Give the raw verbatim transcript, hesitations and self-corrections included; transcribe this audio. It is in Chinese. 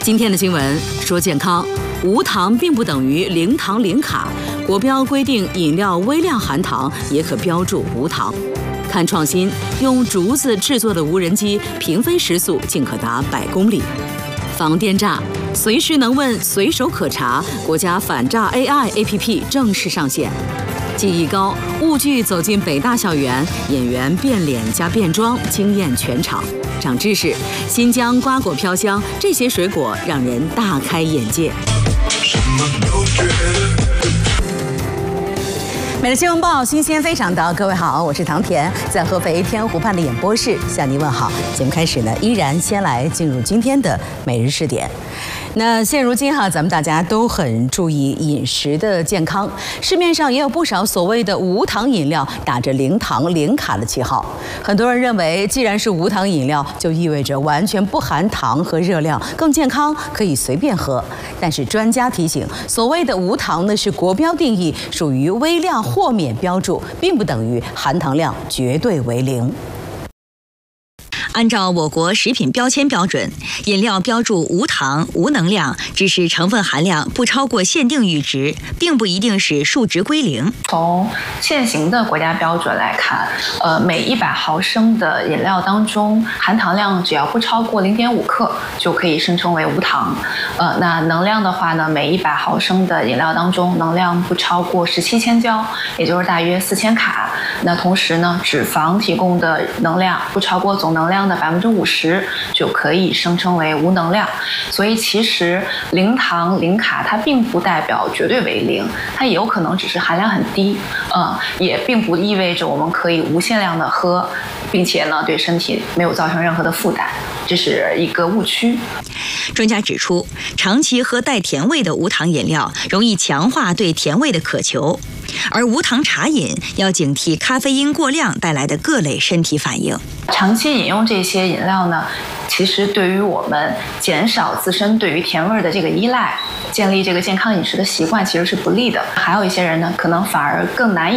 今天的新闻说健康，无糖并不等于零糖零卡，国标规定饮料微量含糖也可标注无糖。看创新，用竹子制作的无人机平飞时速竟可达百公里。防电诈，随时能问，随手可查，国家反诈 A I A P P 正式上线。技艺高，误剧走进北大校园，演员变脸加变装，惊艳全场。长知识，新疆瓜果飘香，这些水果让人大开眼界。美的新闻报，新鲜非常的，各位好，我是唐田，在合肥天湖畔的演播室向您问好。节目开始呢，依然先来进入今天的每日试点。那现如今哈，咱们大家都很注意饮食的健康，市面上也有不少所谓的无糖饮料，打着零糖零卡的旗号。很多人认为，既然是无糖饮料，就意味着完全不含糖和热量，更健康，可以随便喝。但是专家提醒，所谓的无糖呢，是国标定义，属于微量豁免标注，并不等于含糖量绝对为零。 按照我国食品标签标准，饮料标注无糖、无能量，只是成分含量不超过限定阈值，并不一定使数值归零。 从现行的国家标准来看，呃，每一百毫升的饮料当中，含糖量只要不超过零点五克，就可以声称为无糖。呃，那能量的话呢，每一百毫升的饮料当中，能量不超过十七千焦，也就是大约四千卡。那同时呢，脂肪提供的能量不超过总能量的百分之五十，就可以声称为无能量。所以其实零糖零卡它并不代表绝对为零，它也有可能只是含量很低，嗯，也并不意味着我们可以无限量的喝，并且呢对身体没有造成任何的负担，这是一个误区。 专家指出，长期喝带甜味的无糖饮料，容易强化对甜味的渴求，而无糖茶饮要警惕咖啡因过量带来的各类身体反应。 长期饮用这些饮料呢，其实对于我们减少自身对于甜味的这个依赖，建立这个健康饮食的习惯，其实是不利的。还有一些人呢，可能反而更难以